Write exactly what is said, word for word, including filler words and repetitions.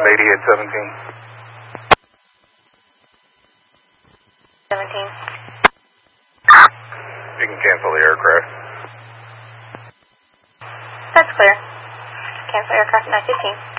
eighty-eight seventeen. seventeen. You can cancel the aircraft. That's clear. Cancel aircraft nine fifteen.